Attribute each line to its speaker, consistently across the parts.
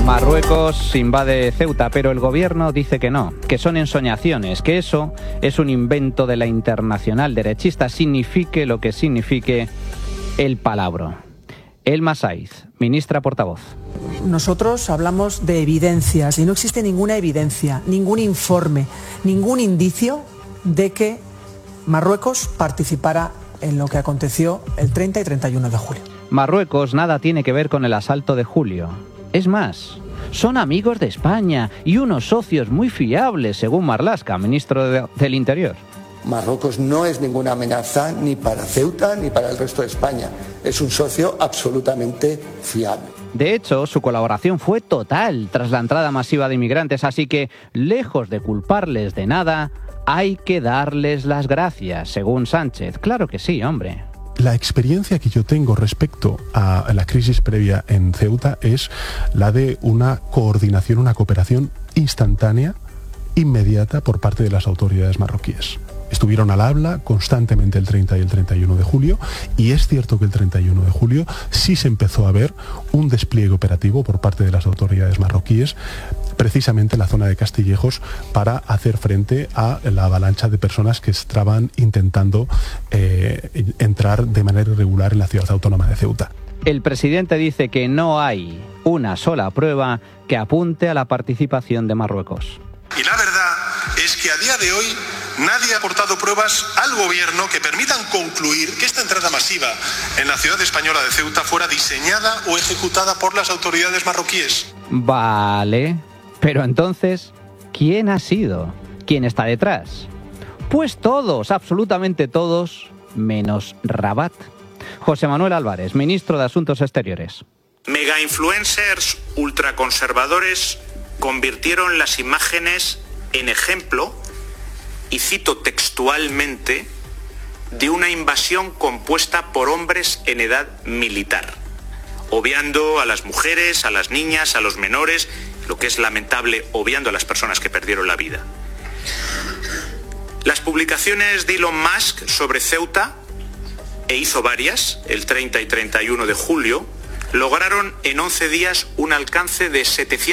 Speaker 1: Marruecos invade Ceuta, pero el gobierno dice que no, que son ensoñaciones, que eso es un invento de la internacional derechista, signifique lo que signifique el palabro. Elma Saiz, ministra portavoz.
Speaker 2: Nosotros hablamos de evidencias y no existe ninguna evidencia, ningún informe, ningún indicio de que Marruecos participara en lo que aconteció el 30 y 31 de julio.
Speaker 1: Marruecos nada tiene que ver con el asalto de julio. Es más, son amigos de España y unos socios muy fiables, según Marlaska, ministro del Interior.
Speaker 3: Marruecos no es ninguna amenaza ni para Ceuta ni para el resto de España. Es un socio absolutamente fiable.
Speaker 1: De hecho, su colaboración fue total tras la entrada masiva de inmigrantes, así que, lejos de culparles de nada, hay que darles las gracias, según Sánchez. Claro que sí, hombre.
Speaker 4: La experiencia que yo tengo respecto a la crisis previa en Ceuta es la de una coordinación, una cooperación instantánea, inmediata por parte de las autoridades marroquíes. Estuvieron al habla constantemente el 30 y el 31 de julio y es cierto que el 31 de julio sí se empezó a ver un despliegue operativo por parte de las autoridades marroquíes, precisamente en la zona de Castillejos, para hacer frente a la avalancha de personas que estaban intentando entrar de manera irregular en la ciudad autónoma de Ceuta.
Speaker 1: El presidente dice que no hay una sola prueba que apunte a la participación de Marruecos.
Speaker 5: Y la verdad es que a día de hoy nadie ha aportado pruebas al gobierno que permitan concluir que esta entrada masiva en la ciudad española de Ceuta fuera diseñada o ejecutada por las autoridades marroquíes.
Speaker 1: Vale, pero entonces, ¿quién ha sido? ¿Quién está detrás? Pues todos, absolutamente todos, menos Rabat. José Manuel Álvarez, ministro de Asuntos Exteriores.
Speaker 6: Mega influencers ultraconservadores convirtieron las imágenes en ejemplo, y cito textualmente, de una invasión compuesta por hombres en edad militar, obviando a las mujeres, a las niñas, a los menores, lo que es lamentable, obviando a las personas que perdieron la vida. Las publicaciones de Elon Musk sobre Ceuta, e hizo varias, el 30 y 31 de julio, lograron en 11 días un alcance de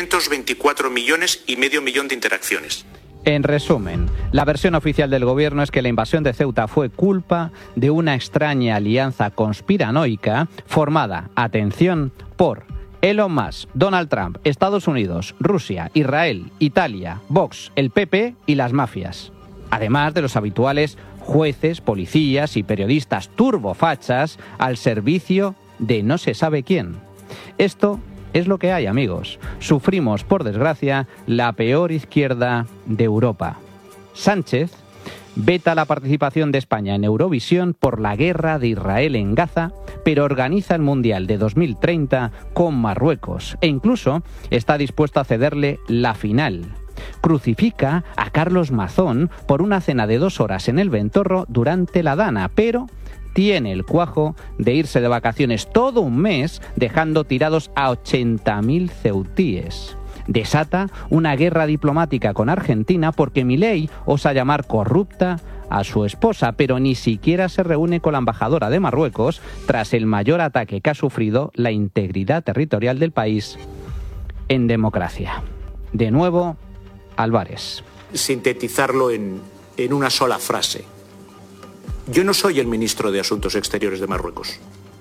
Speaker 6: 724 millones y medio millón de interacciones.
Speaker 1: En resumen, la versión oficial del gobierno es que la invasión de Ceuta fue culpa de una extraña alianza conspiranoica formada, atención, por Elon Musk, Donald Trump, Estados Unidos, Rusia, Israel, Italia, Vox, el PP y las mafias. Además de los habituales jueces, policías y periodistas turbofachas al servicio de no se sabe quién. Esto es lo que hay, amigos. Sufrimos, por desgracia, la peor izquierda de Europa. Sánchez veta la participación de España en Eurovisión por la guerra de Israel en Gaza, pero organiza el Mundial de 2030 con Marruecos e incluso está dispuesto a cederle la final. Crucifica a Carlos Mazón por una cena de 2 horas en el Ventorro durante la Dana, pero tiene el cuajo de irse de vacaciones todo un mes dejando tirados a 80.000 ceutíes. Desata una guerra diplomática con Argentina porque Milei osa llamar corrupta a su esposa, pero ni siquiera se reúne con la embajadora de Marruecos tras el mayor ataque que ha sufrido la integridad territorial del país en democracia. De nuevo, Álvarez.
Speaker 6: Sintetizarlo en una sola frase. Yo no soy el ministro de Asuntos Exteriores de Marruecos.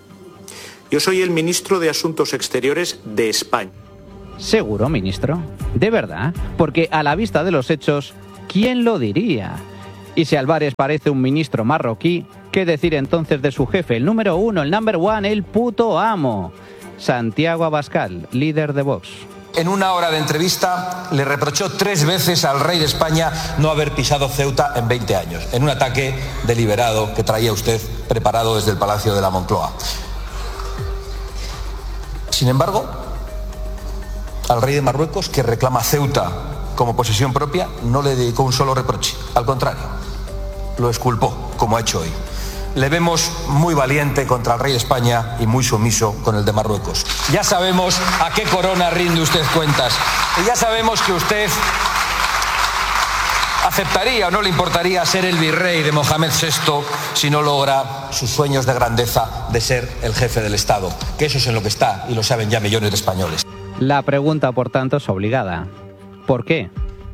Speaker 6: Yo soy el ministro de Asuntos Exteriores de España.
Speaker 1: ¿Seguro, ministro? ¿De verdad? Porque a la vista de los hechos, ¿quién lo diría? Y si Álvarez parece un ministro marroquí, ¿qué decir entonces de su jefe, el número 1, el number 1, el puto amo? Santiago Abascal, líder de Vox.
Speaker 7: En una hora de entrevista le reprochó 3 veces al rey de España no haber pisado Ceuta en 20 años, en un ataque deliberado que traía usted preparado desde el Palacio de la Moncloa. Sin embargo, al rey de Marruecos, que reclama Ceuta como posesión propia, no le dedicó un solo reproche. Al contrario, lo exculpó, como ha hecho hoy. Le vemos muy valiente contra el rey de España y muy sumiso con el de Marruecos. Ya sabemos a qué corona rinde usted cuentas. Y ya sabemos que usted aceptaría o no le importaría ser el virrey de Mohamed VI si no logra sus sueños de grandeza de ser el jefe del Estado. Que eso es en lo que está y lo saben ya millones de españoles.
Speaker 1: La pregunta, por tanto, es obligada. ¿Por qué?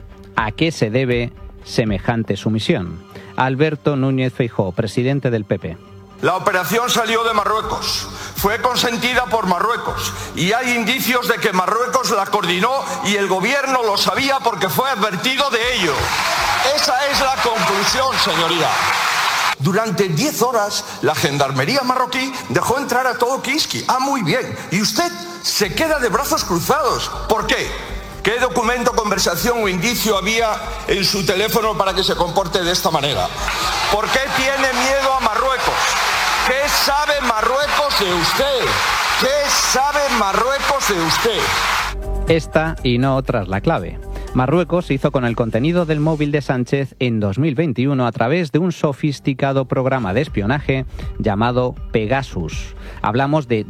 Speaker 1: ¿A qué se debe semejante sumisión? Alberto Núñez Feijóo, presidente del PP.
Speaker 8: La operación salió de Marruecos, fue consentida por Marruecos y hay indicios de que Marruecos la coordinó y el gobierno lo sabía porque fue advertido de ello. Esa es la conclusión, señoría. Durante 10 horas la gendarmería marroquí dejó entrar a todo Kinski. Muy bien. Y usted se queda de brazos cruzados. ¿Por qué? ¿Qué documento, conversación o indicio había en su teléfono para que se comporte de esta manera? ¿Por qué tiene miedo a Marruecos? ¿Qué sabe Marruecos de usted? ¿Qué sabe Marruecos de usted?
Speaker 1: Esta y no otra es la clave. Marruecos hizo con el contenido del móvil de Sánchez en 2021 a través de un sofisticado programa de espionaje llamado Pegasus. Hablamos de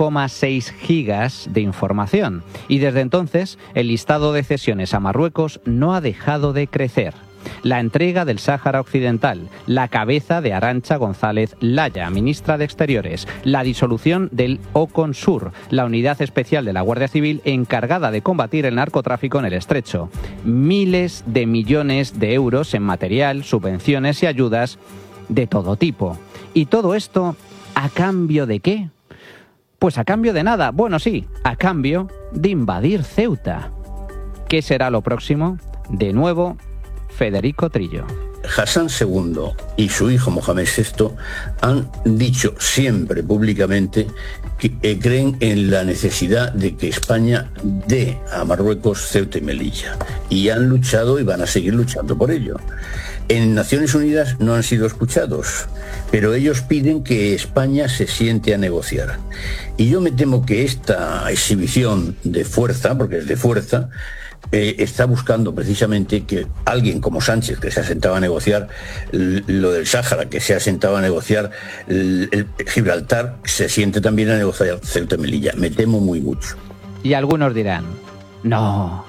Speaker 1: 2,6 gigas de información y desde entonces el listado de cesiones a Marruecos no ha dejado de crecer. La entrega del Sáhara Occidental, la cabeza de Arantxa González Laya, ministra de Exteriores, la disolución del OCONSUR, la unidad especial de la Guardia Civil encargada de combatir el narcotráfico en el Estrecho, miles de millones de euros en material, subvenciones y ayudas de todo tipo. ¿Y todo esto a cambio de qué? Pues a cambio de nada. Bueno, sí, a cambio de invadir Ceuta. ¿Qué será lo próximo? De nuevo, Federico Trillo.
Speaker 9: Hassan II y su hijo Mohamed VI han dicho siempre públicamente que creen en la necesidad de que España dé a Marruecos Ceuta y Melilla. Y han luchado y van a seguir luchando por ello. En Naciones Unidas no han sido escuchados, pero ellos piden que España se siente a negociar. Y yo me temo que esta exhibición de fuerza, porque es de fuerza, está buscando precisamente que alguien como Sánchez, que se ha sentado a negociar lo del Sáhara, que se ha sentado a negociar el Gibraltar, se siente también a negociar Ceuta y Melilla. Me temo muy mucho.
Speaker 1: Y algunos dirán, no.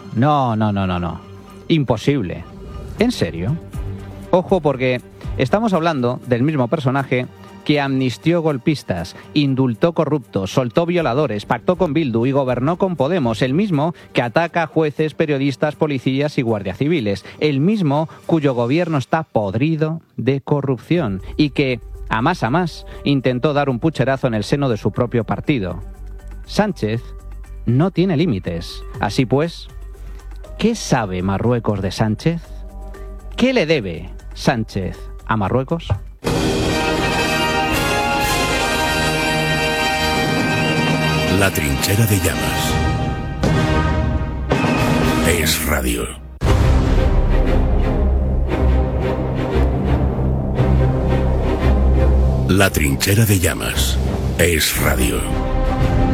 Speaker 1: Imposible. ¿En serio? Ojo, porque estamos hablando del mismo personaje que amnistió golpistas, indultó corruptos, soltó violadores, pactó con Bildu y gobernó con Podemos, el mismo que ataca a jueces, periodistas, policías y guardias civiles, el mismo cuyo gobierno está podrido de corrupción y que, a más, intentó dar un pucherazo en el seno de su propio partido. Sánchez no tiene límites. Así pues, ¿qué sabe Marruecos de Sánchez? ¿Qué le debe Sánchez a Marruecos?
Speaker 10: La trinchera de llamas. Es radio. La trinchera de llamas. Es radio.